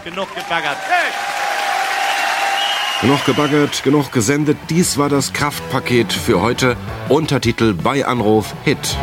genug gebaggert. Hey! Genug gebaggert, genug gesendet. Dies war das Kraftpaket für heute. Untertitel bei Anruf Hit.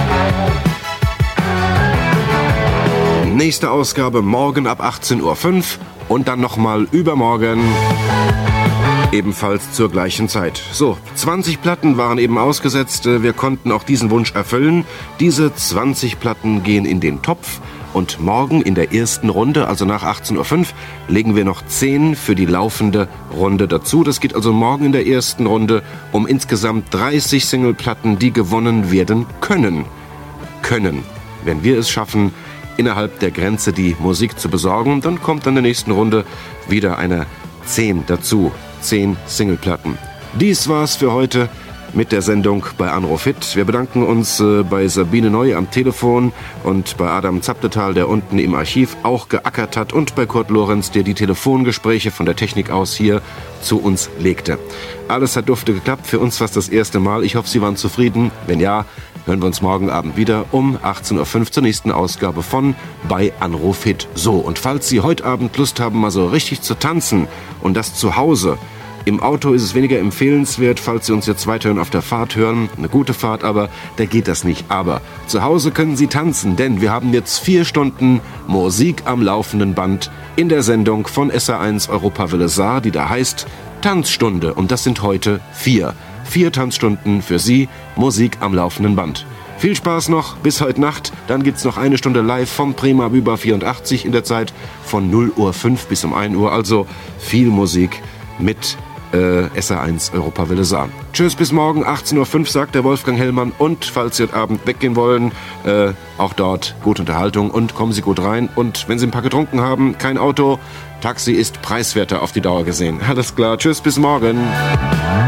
Nächste Ausgabe morgen ab 18.05 Uhr und dann nochmal übermorgen. Ebenfalls zur gleichen Zeit. So, 20 Platten waren eben ausgesetzt. Wir konnten auch diesen Wunsch erfüllen. Diese 20 Platten gehen in den Topf. Und morgen in der ersten Runde, also nach 18.05 Uhr, legen wir noch 10 für die laufende Runde dazu. Das geht also morgen in der ersten Runde um insgesamt 30 Singleplatten, die gewonnen werden können. Wenn wir es schaffen, innerhalb der Grenze die Musik zu besorgen, dann kommt in der nächsten Runde wieder eine 10 dazu. 10 Singleplatten. Dies war's für heute mit der Sendung bei Anruf Hit. Wir bedanken uns bei Sabine Neu am Telefon und bei Adam Zaptetal, der unten im Archiv auch geackert hat, und bei Kurt Lorenz, der die Telefongespräche von der Technik aus hier zu uns legte. Alles hat dufte geklappt, für uns fast das erste Mal. Ich hoffe, Sie waren zufrieden. Wenn ja, hören wir uns morgen Abend wieder um 18.05 Uhr zur nächsten Ausgabe von bei Anruf Hit. So, und falls Sie heute Abend Lust haben, mal so richtig zu tanzen und das zu Hause. Im Auto ist es weniger empfehlenswert, falls Sie uns jetzt weiterhin auf der Fahrt hören. Eine gute Fahrt, aber da geht das nicht. Aber zu Hause können Sie tanzen, denn wir haben jetzt 4 Stunden Musik am laufenden Band in der Sendung von SA1 Europawelle Saar, die da heißt Tanzstunde. Und das sind heute 4. 4 Tanzstunden für Sie, Musik am laufenden Band. Viel Spaß noch bis heute Nacht. Dann gibt's noch eine Stunde live vom Prima Büber 84 in der Zeit von 0.05 Uhr bis um 1 Uhr. Also viel Musik mit SA1 Europawelle Saar. Tschüss, bis morgen, 18.05 Uhr, sagt der Wolfgang Hellmann. Und falls Sie heute Abend weggehen wollen, auch dort gute Unterhaltung und kommen Sie gut rein. Und wenn Sie ein paar getrunken haben, kein Auto, Taxi ist preiswerter auf die Dauer gesehen. Alles klar, tschüss, bis morgen.